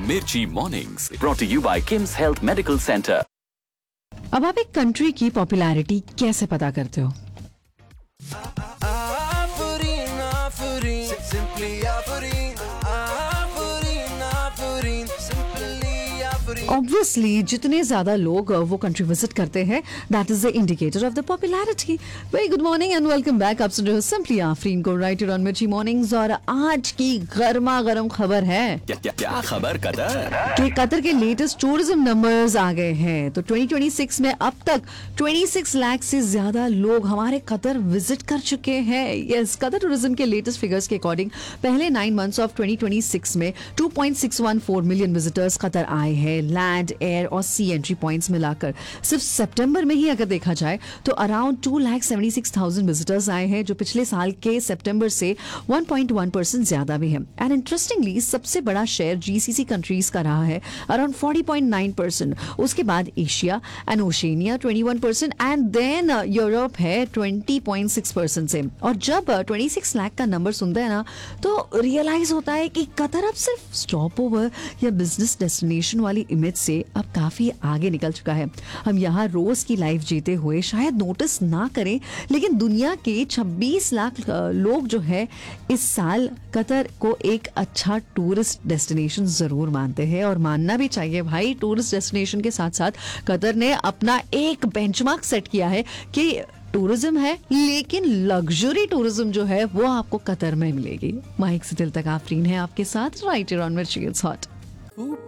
Mirchi Mornings, brought to you by Kim's Health Medical Center. अब आप एक country की पॉपुलैरिटी कैसे पता करते हो? ऑब्वियसली जितने ज्यादा लोग वो कंट्री विजिट करते हैं, that is the indicator of the popularity. Very good morning and welcome back. आप सुन रहे हो सिंपली आफरीन को राइट ऑन मिर्ची मॉर्निंग्स। और आज की गर्मा गर्म खबर है क्या खबर कतर? कि कतर के लेटेस्ट टूरिज्म नंबर्स आ गए हैं। तो 2026 में अब तक 26 लाख से ज्यादा लोग हमारे कतर विजिट कर चुके हैं। यस, कतर टूरिज्म के लेटेस्ट फिगर्स के अकॉर्डिंग पहले 9 मंथ्स ऑफ 2026 में 2.614 मिलियन विजिटर्स कतर आए हैं। लैंड, एयर और सी एंट्री पॉइंट्स मिलाकर सिर्फ सितंबर में ही अगर देखा जाए तो अराउंड 2,76,000 विजिटर्स आए हैं, जो पिछले साल के सितंबर से 1.1% ज्यादा भी है। एंड इंटरेस्टिंगली सबसे बड़ा शेयर जीसीसी कंट्रीज का रहा है, अराउंड 40.9%। उसके बाद Asia and Oceania 21% and then Europe है 20.6% से। और जब 26 लाख का नंबर सुनते हैं ना, तो रियलाइज होता है कि कतर अब सिर्फ स्टॉप ओवर या बिजनेस डेस्टिनेशन वाली इमेज से अब काफी आगे निकल चुका है। हम यहाँ रोज की लाइफ जीते हुए शायद नोटिस ना करें, लेकिन दुनिया के 26 लाख लोग जो है इस साल कतर को एक अच्छा टूरिस्ट डेस्टिनेशन जरूर मानते हैं। और मानना भी चाहिए भाई। टूरिस्ट डेस्टिनेशन के साथ साथ कतर ने अपना एक बेंचमार्क सेट किया है कि टूरिज्म है, लेकिन लग्जरी टूरिज्म जो है वो आपको कतर में मिलेगी। माइक से दिल तक आफरीन है आपके साथ राइट ऑन मिर्ची इट्स हॉट।